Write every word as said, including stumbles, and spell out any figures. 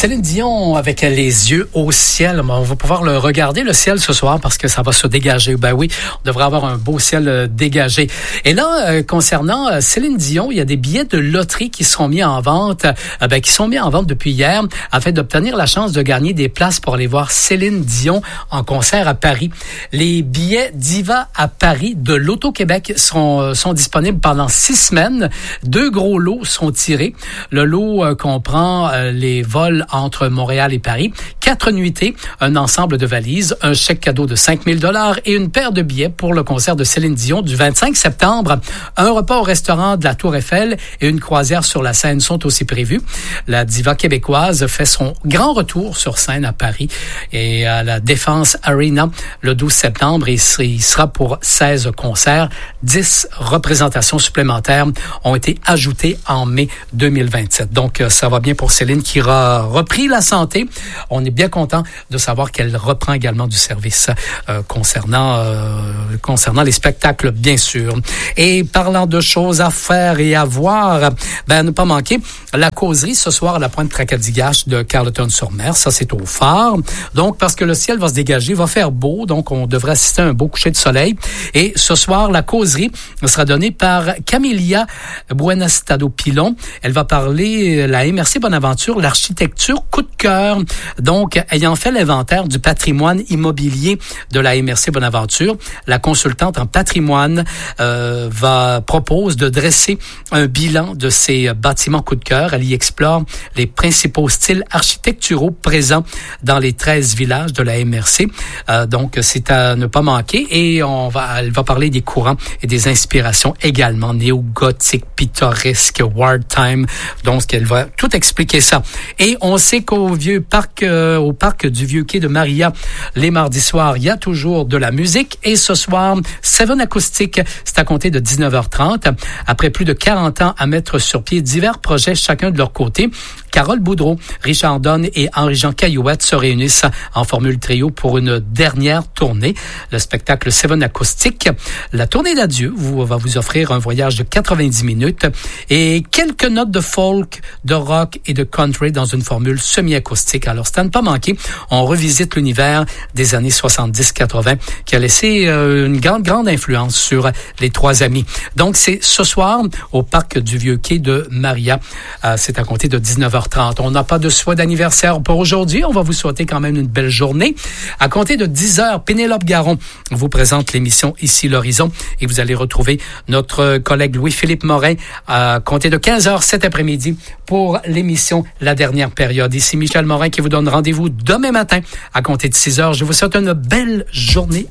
Céline Dion avec les yeux au ciel. On va pouvoir le regarder, le ciel, ce soir parce que ça va se dégager. Ben oui, on devrait avoir un beau ciel dégagé. Et là, euh, concernant euh, Céline Dion, il y a des billets de loterie qui sont mis en vente, euh, ben, qui sont mis en vente depuis hier afin d'obtenir la chance de gagner des places pour aller voir Céline Dion en concert à Paris. Les billets Diva à Paris de l'Auto-Québec sont, euh, sont disponibles pendant six semaines. Deux gros lots sont tirés. Le lot euh, comprend euh, les vols entre Montréal et Paris, quatre nuitées, un ensemble de valises, un chèque cadeau de cinq mille dollars et une paire de billets pour le concert de Céline Dion du vingt-cinq septembre. Un repas au restaurant de la Tour Eiffel et une croisière sur la Seine sont aussi prévus. La diva québécoise fait son grand retour sur scène à Paris et à la Défense Arena le douze septembre et il sera pour seize concerts. dix représentations supplémentaires ont été ajoutées en mai deux mille vingt-sept. Donc, ça va bien pour Céline qui aura repris la santé. On est bien content de savoir qu'elle reprend également du service euh, concernant euh, concernant les spectacles, bien sûr. Et parlant de choses à faire et à voir, ben ne pas manquer la causerie ce soir à la pointe Tracadie-Gache de Carleton-sur-Mer. Ça, c'est au phare. Donc, parce que le ciel va se dégager, va faire beau, donc on devrait assister à un beau coucher de soleil. Et ce soir, la causerie sera donnée par Camilla Buenastado-Pilon. Elle va parler la M R C Bonaventure, l'architecture coup de cœur. Donc, ayant fait l'inventaire du patrimoine immobilier de la M R C Bonaventure, la consultante en patrimoine euh, va propose de dresser un bilan de ces bâtiments coup de cœur. Elle y explore les principaux styles architecturaux présents dans les treize villages de la M R C. Euh, donc, c'est à ne pas manquer. Et on va, elle va parler des courants et des inspirations également néo-gothique, pittoresque, wartime. Donc, elle va tout expliquer ça. Et on sait qu'au vieux parc, euh, au parc du Vieux-Quai de Maria, les mardis soirs, il y a toujours de la musique. Et ce soir, Seven Acoustic, c'est à compter de dix-neuf heures trente. Après plus de quarante ans à mettre sur pied divers projets chacun de leur côté, Carole Boudreau, Richard Donne et Henri-Jean Caillouette se réunissent en formule trio pour une dernière tournée. Le spectacle Seven Acoustic, la tournée d'adieu, vous, va vous offrir un voyage de quatre-vingt-dix minutes et quelques notes de folk, de rock et de country dans une formule semi-acoustique. Alors, c'est à ne pas manquer. On revisite l'univers des années soixante-dix quatre-vingt qui a laissé euh, une grande, grande influence sur les trois amis. Donc, c'est ce soir au parc du Vieux-Quai de Maria. Euh, c'est à compter de dix-neuf heures trente. On n'a pas de souhait d'anniversaire pour aujourd'hui. On va vous souhaiter quand même une belle journée. À compter de dix heures, Pénélope Garon vous présente l'émission Ici l'Horizon et vous allez retrouver notre collègue Louis-Philippe Morin à compter de quinze heures cet après-midi pour l'émission La Dernière Période. Ici Michel Morin qui vous donne rendez-vous demain matin à compter de six heures. Je vous souhaite une belle journée